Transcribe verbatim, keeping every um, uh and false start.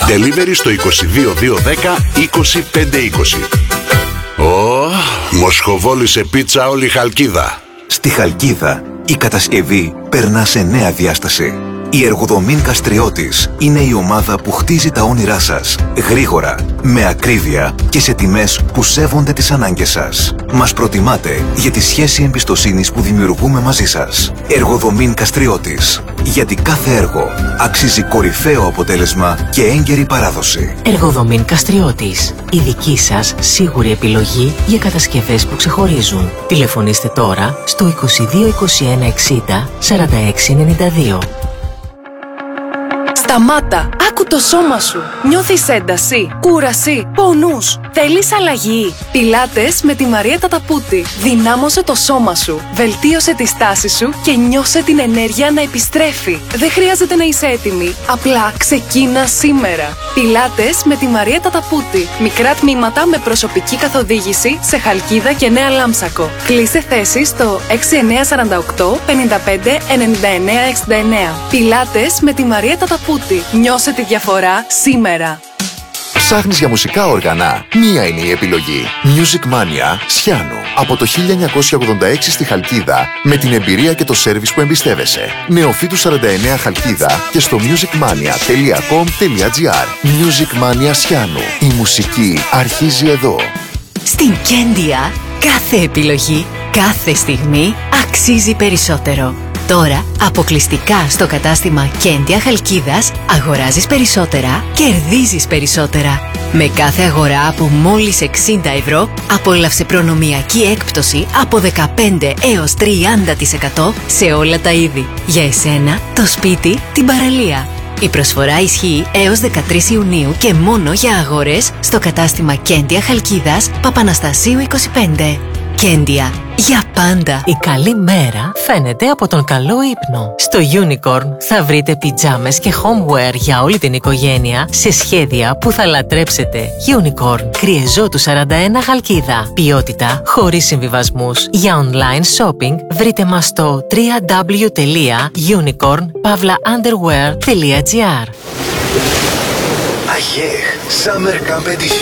Delivery στο είκοσι δύο δύο δέκα είκοσι πέντε είκοσι. Ω, μοσχοβόλησε πίτσα όλη η Χαλκίδα. Στη Χαλκίδα η κατασκευή περνά σε νέα διάσταση. Η Εργοδομήν Καστριώτης είναι η ομάδα που χτίζει τα όνειρά σας γρήγορα, με ακρίβεια και σε τιμές που σέβονται τις ανάγκες σας. Μας προτιμάτε για τη σχέση εμπιστοσύνης που δημιουργούμε μαζί σας. Εργοδομήν Καστριώτης. Γιατί κάθε έργο αξίζει κορυφαίο αποτέλεσμα και έγκαιρη παράδοση. Εργοδομήν Καστριώτης. Η δική σας σίγουρη επιλογή για κατασκευές που ξεχωρίζουν. Τηλεφωνήστε τώρα στο είκοσι δύο είκοσι ένα εξήντα σαράντα έξι ενενήντα δύο. Σταμάτα! Άκου το σώμα σου! Νιώθεις ένταση, κούραση, πονούς. Θέλεις αλλαγή. Πιλάτες με τη Μαρία Ταταπούτη. Δυνάμωσε το σώμα σου. Βελτίωσε τη στάση σου και νιώσε την ενέργεια να επιστρέφει. Δεν χρειάζεται να είσαι έτοιμη. Απλά ξεκίνα σήμερα. Πιλάτες με τη Μαρία Ταταπούτη. Μικρά τμήματα με προσωπική καθοδήγηση σε Χαλκίδα και Νέα Λάμψακο. Κλείσε θέση στο έξι εννιά τέσσερα οκτώ πέντε πέντε εννιά εννιά έξι εννιά. Πιλάτες με τη Μαρία Ταταπούτη. Νιώσε τη διαφορά σήμερα. Ψάχνεις για μουσικά όργανα? Μία είναι η επιλογή. Music Mania Σιάνου. Από το χίλια εννιακόσια ογδόντα έξι στη Χαλκίδα, με την εμπειρία και το σέρβις που εμπιστεύεσαι. Νεοφύτου σαράντα εννέα Χαλκίδα και στο music mania τελεία com τελεία gr. Music Mania Σιάνου. Η μουσική αρχίζει εδώ. Στην Κέντια, κάθε επιλογή, κάθε στιγμή αξίζει περισσότερο. Τώρα, αποκλειστικά στο κατάστημα Κέντια Χαλκίδας, αγοράζεις περισσότερα, κερδίζεις περισσότερα. Με κάθε αγορά από μόλις εξήντα ευρώ, απόλαυσε προνομιακή έκπτωση από δεκαπέντε έως τριάντα τοις εκατό σε όλα τα είδη. Για εσένα, το σπίτι, την παραλία. Η προσφορά ισχύει έως δεκατρείς Ιουνίου και μόνο για αγορές στο κατάστημα Κέντια Χαλκίδας, Παπαναστασίου είκοσι πέντε. Κέντια, για πάντα. Η καλή μέρα φαίνεται από τον καλό ύπνο. Στο Unicorn θα βρείτε πιτζάμες και homeware για όλη την οικογένεια σε σχέδια που θα λατρέψετε. Unicorn, Κριεζό του σαράντα ένα Χαλκίδα. Ποιότητα χωρίς συμβιβασμούς. Για online shopping βρείτε μας στο double-u double-u double-u τελεία unicorn pavla underwear τελεία gr. Αγιέχ, Summer Competition.